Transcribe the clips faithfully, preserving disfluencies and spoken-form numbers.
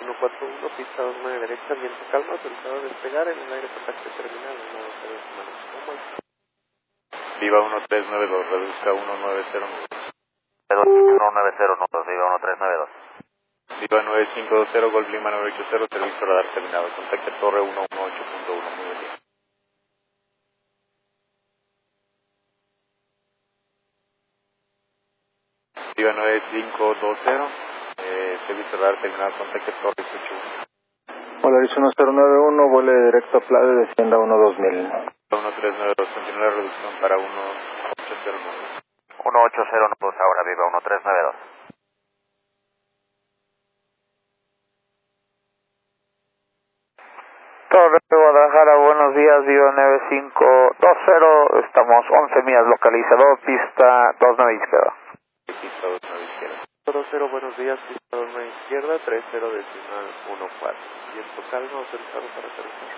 uno cuatro uno, pista dos nueve derecha, viento calma, autorizado a despegar en el aire contacto terminal, uno dos cero decimal. Viva uno tres nueve dos, reduzca uno nueve cero nueve. uno nueve cero nueve, Viva uno tres nueve dos. Viva nueve cinco dos cero, Golf Lima nueve ocho cero, servicio radar terminado. Contacte torre uno uno ocho punto uno, muy buen día. Viva nueve cinco dos cero, eh, servicio radar terminado. Contacte torre ocho uno. Polaris uno cero nueve uno, vuele directo a Playa, descienda uno dos mil. uno tres nueve dos, continúa la reducción para uno ocho cero nueve. uno ocho cero nueve ahora, Viva uno tres nueve dos. Torre Guadalajara, buenos días, Viva nueve cinco dos cero, estamos once millas, localizador, pista dos nueve izquierda. Pista dos nueve izquierda. dos cero, buenos días, pista dos nueve izquierda, tres cero decimal uno cuatro. Viento calma, autorizado para aterrizar.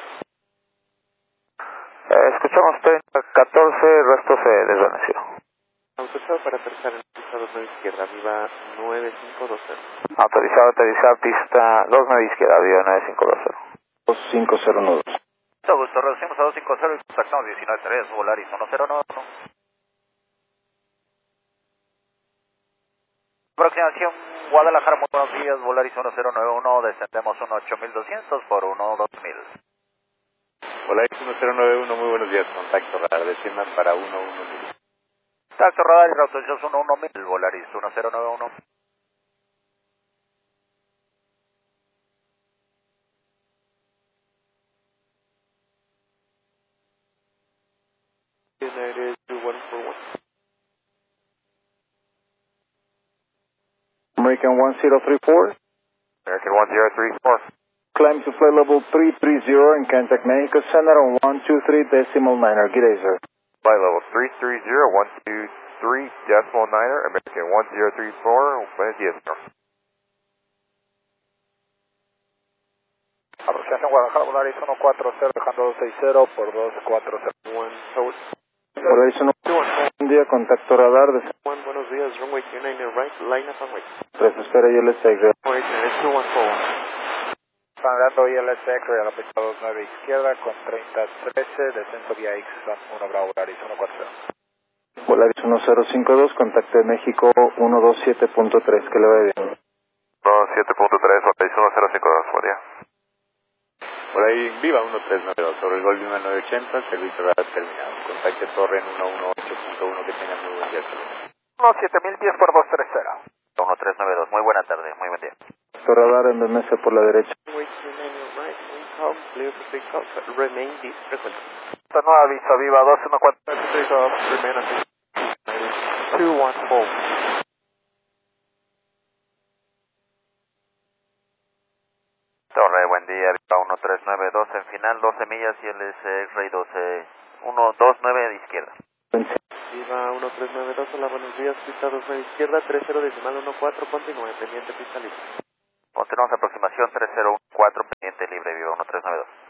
Eh, escuchamos treinta catorce, el resto se desvaneció. Autorizado para aterrizar en pista dos nueve izquierda, viva nueve cinco dos cero. Autorizado a aterrizar, pista dos nueve izquierda, Viva nueve cinco dos cero. dos cinco cero nueve. Mucho gusto, reducimos a dos cinco cero y contactamos diecinueve tres, Volaris uno cero nueve uno. Aproximación Guadalajara, muy buenos días, Volaris uno cero nueve uno, descendemos uno ocho mil doscientos por uno dos mil. Volaris uno cero nueve uno, muy buenos días, contacto radar, desciendan para uno uno mil. Contacto radar y autorización uno uno mil, Volaris uno cero nueve uno. United two one four one. American one zero three four. American one zero three four. Climb to flight level three three zero and contact Mexico Center on one two three decimal niner. Good day, sir. Flight level three three zero, one two three decimal niner, American one zero three four, buenos días, señor. Aproximación Guadalajara, Volaris uno cuatro cero, dejando dos seis cero por dos cuatro cero. One tower. Polaris uno, buen día, contacto radar, de One, buenos días, runway two nine right, line up and wait. tres, espera, yo les traigo. Runway two one four one. Sangrando I L S X a la pista dos nueve izquierda con treinta trece, descenso vía X uno Bravo, Volaris uno cuatro cero. Polaris uno cero cinco dos, contacto de México uno dos siete punto tres, que le vaya bien. uno dos siete punto tres, Volaris uno cero cinco dos, buen día. Por ahí, Viva uno tres nueve dos, sobre el Golf Lima nueve ochenta, servicio radar terminado. Contacte torre en uno uno ocho punto uno, que tengan muy buen día. uno siete mil diez por dos tres cero. uno tres nueve dos, muy buena tarde, muy buen día. Contacto radar en B M S por la derecha. Runway two nine right, wind calm, clear for takeoff, remain deep frequency. Esta nueva aviso, Viva dos uno cuatro. Takeoff, remain at two one four. Torre, buen día, Viva uno tres nueve dos, en final doce millas y el S X-Ray doce, uno dos nueve de izquierda. Viva uno tres nueve dos, hola, buenos días, pista dos nueve izquierda, tres cero decimal uno cuatro, continúe, pendiente pista libre. Continuamos aproximación tres cero uno cuatro, pendiente libre, Viva uno tres nueve dos.